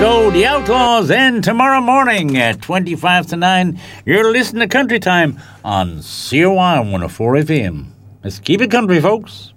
go, the Outlaws, and tomorrow morning at 25 to 9, you're listening to Country Time on COI 104 FM. Let's keep it country, folks.